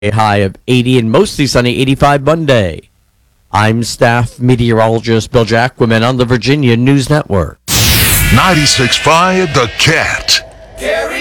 A high of 80 and mostly sunny 85 Monday. I'm staff meteorologist Bill Jacquemin on the Virginia News Network. 96.5 The Cat.